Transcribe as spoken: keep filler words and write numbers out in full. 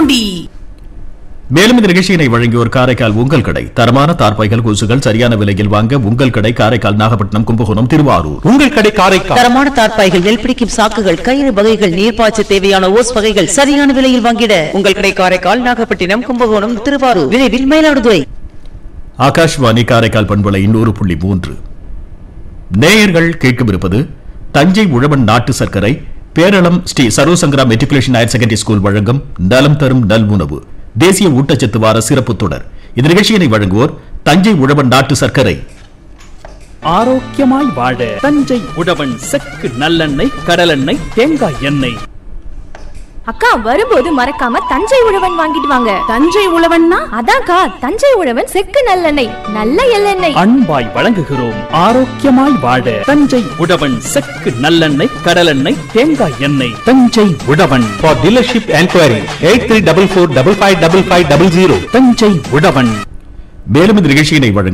பூண்டி. மேலும் இந்த நிகழ்ச்சியினை வழங்கியோர் காரைக்கால் உங்கள் கடை. தரமான தார்பாய்கள் கொசுகள் சரியான விலையில் வாங்க உங்கள் கடை காரைக்கால், நாகப்பட்டினம், கும்பகோணம், திருவாரூர். உங்கள் கடை காரைக்கால். தரமான தார்பாய்கள், நெல் பிடிக்கும் சாக்குகள், கயிறு வகைகள், நீர்ப்பாய்ச்ச தேவையான ஓஸ் வகைகள் சரியான விலையில் வாங்கிட உங்கள் கடை காரைக்கால், நாகப்பட்டினம், கும்பகோணம், திருவாரூர். விரைவில் மயிலாடுதுறை. ஆகாஷ்வாணி காரைக்கால் பண்பலை நூறு புள்ளி மூன்று. நேயர்கள் கேட்கவிருப்பது தஞ்சை உழவன் நாட்டு சர்க்கரை Peralam Sri Sarvasankara matriculation higher secondary school வழங்கும் நலம் தரும் நல்உணவு தேசிய ஊட்டச்சத்து வார சிறப்பு தொடர். இந்த நிகழ்ச்சியினை வழங்குவோர் தஞ்சை உழவன் நாட்டு சர்க்கரை. ஆரோக்கியமாய் வாழ தஞ்சை உழவன் செக்கு நல்லெண்ணெய், கடலெண்ணெய், தேங்காய் எண்ணெய். அக்கா, வரும்போது மறக்காம தஞ்சை உழவன் வாங்கிட்டு வாங்க. தஞ்சை உழவன்னா அதான்க்கா, தஞ்சை உழவன் செக்கு நல்லெண்ணெய், நல்ல எள்ளெண்ணெய். அன்பாய் வழங்குகிறோம். ஆரோக்கியமாய் வாழ தஞ்சை உழவன் செக்கு நல்லெண்ணெய், கடலெண்ணெய், தேங்காய் எண்ணெய். தஞ்சை உழவன். For dealership enquiry eight three four four five five five five zero. Thanjai உழவன். மேலும் இந்த நிகழ்ச்சியினை வழங்கும்